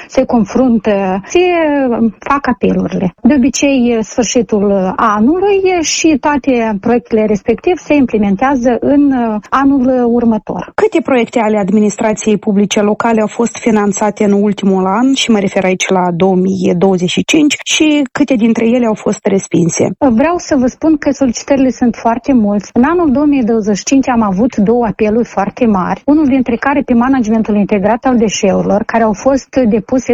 se confruntă, se fac apelurile. De obicei, sfârșitul anului și toate proiectele respective se implementează în anul următor. Câte proiecte ale administrației publice locale au fost finanțate în ultimul an, și mă refer aici la 2025, și câte dintre ele au fost respinse? Vreau să vă spun că solicitările sunt foarte mulți. În anul 2025 am avut 2 apeluri foarte mari, unul dintre care pe managementul integrat al deșeurilor, care au fost depuse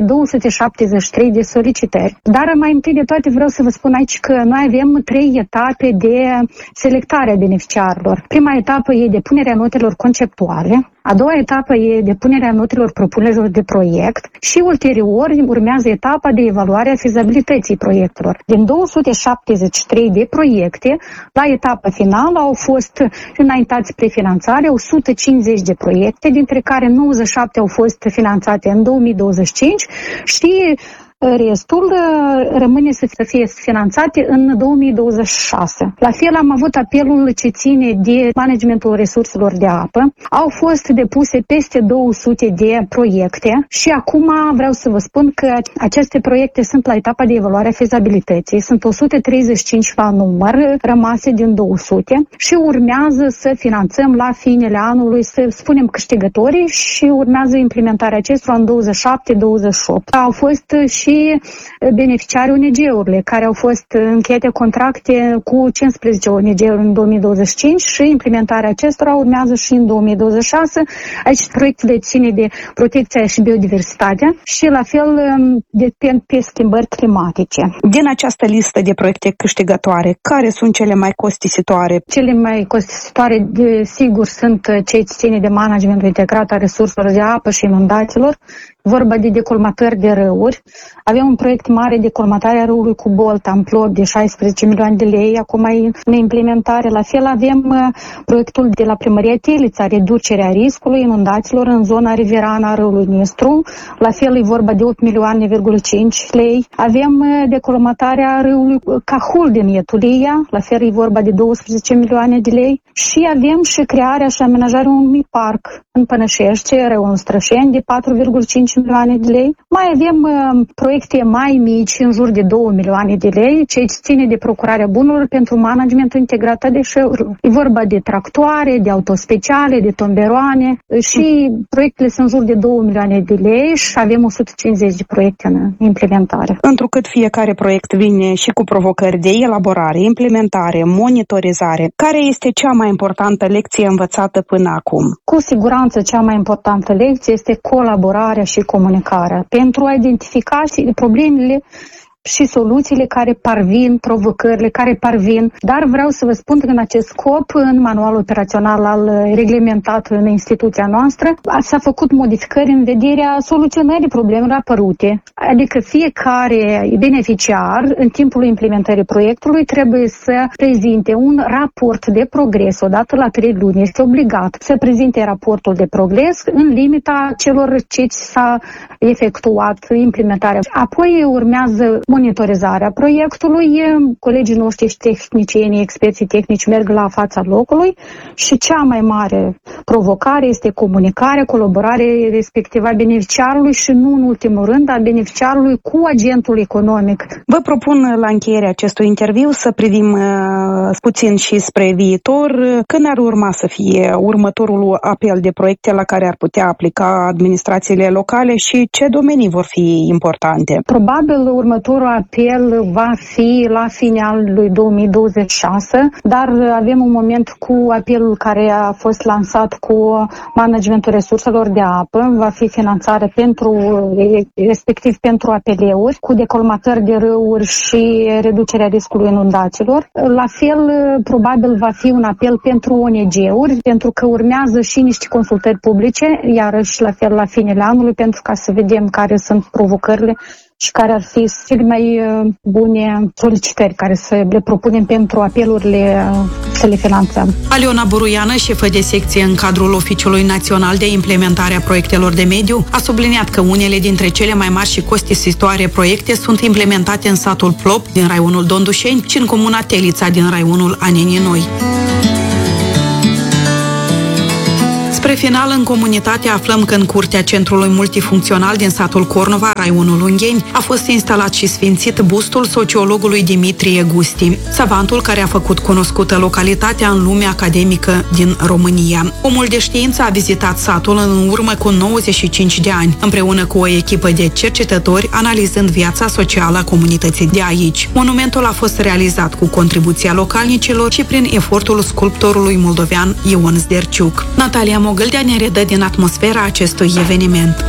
273 de solicitări. Dar mai întâi de toate vreau să vă spun aici că noi avem 3 etape de selectare a beneficiarilor. Prima etapă e depunerea notelor conceptuale, a doua etapă e depunerea notelor propunerilor de proiect și ulterior urmează etapa de evaluare a fezabilității proiectelor. Din 273 de proiecte, la etapa finală au fost înaintați prefinanțare 150 de proiecte, dintre care 97 au fost finanțate în 2025 și restul rămâne să fie finanțate în 2026. La fel am avut apelul ce ține de managementul resurselor de apă. Au fost depuse peste 200 de proiecte și acum vreau să vă spun că aceste proiecte sunt la etapa de evaluare a fezabilității. Sunt 135 la număr rămase din 200 și urmează să finanțăm la finele anului, să spunem, câștigătorii și urmează implementarea acestora în 27-28. Au fost și beneficiarii ONG-urile, care au fost încheiate contracte cu 15 ONG-uri în 2025 și implementarea acestora urmează și în 2026. Aici proiectele ține de protecția și biodiversitatea și la fel depend pe schimbări climatice. Din această listă de proiecte câștigătoare, care sunt cele mai costisitoare? Cele mai costisitoare, sigur, sunt cei ce ține de managementul integrat al resurselor de apă și inundațiilor, vorba de decolmatări de râuri. Avem un proiect mare de colmatare a râului cu Bolt, amploc de 16 milioane de lei, acum e în implementare. La fel avem proiectul de la Primăria Telița, reducerea riscului inundațiilor în zona riverană a râului Nistru. La fel e vorba de 8 milioane,5 lei. Avem decolmatarea râului Cahul din Ietulia, la fel e vorba de 12 milioane de lei. Și avem și crearea și amenajarea unui parc în Pănășești, râul Strășeni, de 4,5 milioane de lei. Mai avem proiecte mai mici, în jur de 2 milioane de lei, ce ține de procurarea bunurilor pentru managementul integrat a deșeurilor. E vorba de tractoare, de autospeciale, de tomberoane și proiectele sunt în jur de 2 milioane de lei și avem 150 de proiecte în implementare. Întrucât fiecare proiect vine și cu provocări de elaborare, implementare, monitorizare, care este cea mai importantă lecție învățată până acum? Cu siguranță cea mai importantă lecție este colaborarea și comunicarea pentru a identifica problemele și soluțiile care parvin, provocările care parvin. Dar vreau să vă spun că în acest scop, în manualul operațional reglementat în instituția noastră, s-a făcut modificări în vederea soluționării problemelor apărute. Adică fiecare beneficiar, în timpul implementării proiectului, trebuie să prezinte un raport de progres odată la 3 luni. Este obligat să prezinte raportul de progres în limita celor ce s-a efectuat implementarea. Apoi urmează monitorizarea proiectului. Colegii noștri și tehnicienii, experții tehnici merg la fața locului și cea mai mare provocare este comunicarea, colaborarea respectivă a beneficiarului și nu în ultimul rând a beneficiarului cu agentul economic. Vă propun la încheierea acestui interviu să privim puțin și spre viitor. Când ar urma să fie următorul apel de proiecte la care ar putea aplica administrațiile locale și ce domenii vor fi importante? Probabil următorul apel va fi la finalul 2026, dar avem un moment cu apelul care a fost lansat cu managementul resurselor de apă, va fi finanțare respectiv pentru APL-uri, cu decolmatări de râuri și reducerea riscului inundațiilor. La fel, probabil va fi un apel pentru ONG-uri, pentru că urmează și niște consultări publice, iarăși la fel la finele anului, pentru ca să vedem care sunt provocările și care ar fi cele mai bune solicitări care să le propunem pentru apelurile să le finanțăm. Aliona Buruiană, șefă de secție în cadrul Oficiului Național de Implementare a Proiectelor de Mediu, a subliniat că unele dintre cele mai mari și costisitoare proiecte sunt implementate în satul Plop din raionul Dondușeni și în comuna Telița din raionul Anenii Noi. Spre final, în comunitate aflăm că în curtea centrului multifuncțional din satul Cornova, raionul Ungheni, a fost instalat și sfințit bustul sociologului Dimitrie Gusti, savantul care a făcut cunoscută localitatea în lumea academică din România. Omul de știință a vizitat satul în urmă cu 95 de ani, împreună cu o echipă de cercetători, analizând viața socială a comunității de aici. Monumentul a fost realizat cu contribuția localnicilor și prin efortul sculptorului moldovean Ion Zderciuc. Natalia Mogâldea ne redă din atmosfera acestui eveniment.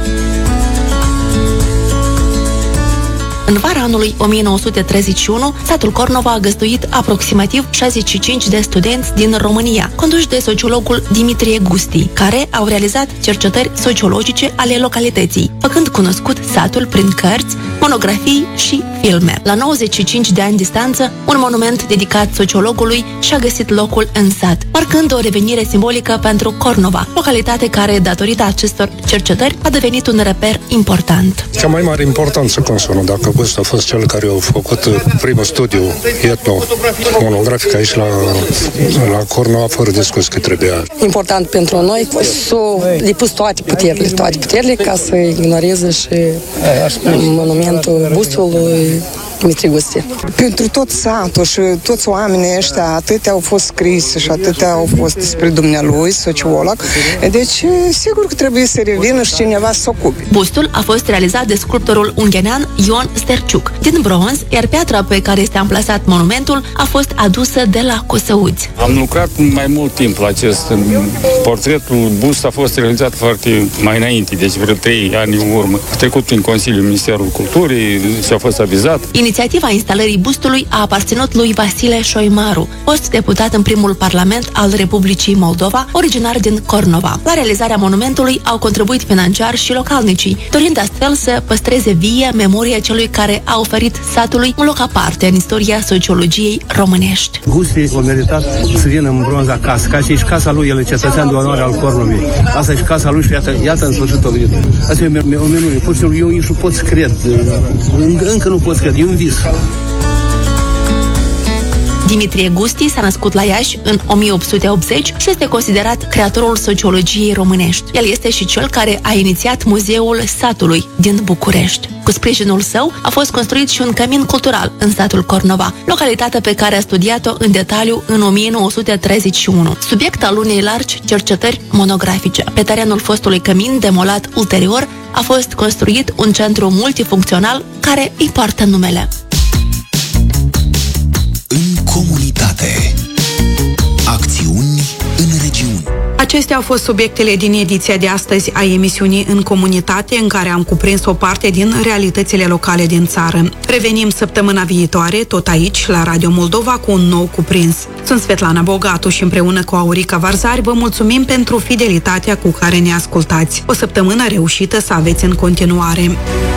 În vara anului 1931, satul Cornova a găzduit aproximativ 65 de studenți din România, conduși de sociologul Dimitrie Gusti, care au realizat cercetări sociologice ale localității, făcând cunoscut satul prin cărți, monografii și filme. La 95 de ani distanță, un monument dedicat sociologului și-a găsit locul în sat, marcând o revenire simbolică pentru Cornova, localitate care, datorită acestor cercetări, a devenit un reper important. Cea mai mare importanță consoană, dacă Gusti a fost cel care a făcut primul studiu etno-monografic aici la Cornova, fără discuție că trebuia. Important pentru noi s-au depus toate puterile ca să ignoreze și monumentul bustului Dimitrie Gusti. Pentru tot satul și toți oamenii ăștia, atâtea au fost scrise și atâtea au fost despre dumnealui, sociolog, deci sigur că trebuie să revină și cineva să ocupe. Bustul a fost realizat de sculptorul unghenean Ion Zderciuc din bronz, iar piatra pe care este amplasat monumentul a fost adusă de la Cosăuți. Am lucrat mai mult timp la acest portretul. Bust a fost realizat foarte mai înainte, deci vreo 3 ani în urmă. A trecut prin Consiliul Ministerului Culturii și a fost avizat. Inițiativa instalării bustului a aparținut lui Vasile Șoimaru, fost deputat în primul parlament al Republicii Moldova, originar din Cornova. La realizarea monumentului au contribuit financiar și localnicii, dorind astfel să păstreze vie memoria celui care a oferit satului un loc aparte în istoria sociologiei românești. Gusti a meritat să vină în bronz acasă, ca și casa lui, el e cetățean de onoare al Cornovei. Asta e și casa lui și iată în sfârșit o venit. Asta e o minune. Pur și simplu, eu nici nu pot să cred. Încă nu pot să cred. E un vis. Dimitrie Gusti s-a născut la Iași în 1880 și este considerat creatorul sociologiei românești. El este și cel care a inițiat Muzeul Satului din București. Cu sprijinul său a fost construit și un cămin cultural în satul Cornova, localitatea pe care a studiat-o în detaliu în 1931, subiect al unei largi cercetări monografice. Pe terenul fostului cămin, demolat ulterior, a fost construit un centru multifuncțional care îi poartă numele. În comunitate. Acțiuni în regiuni. Acestea au fost subiectele din ediția de astăzi a emisiunii În comunitate, în care am cuprins o parte din realitățile locale din țară. Revenim săptămâna viitoare, tot aici, la Radio Moldova, cu un nou cuprins. Sunt Svetlana Bogatu și împreună cu Aurica Varzari vă mulțumim pentru fidelitatea cu care ne ascultați. O săptămână reușită să aveți în continuare!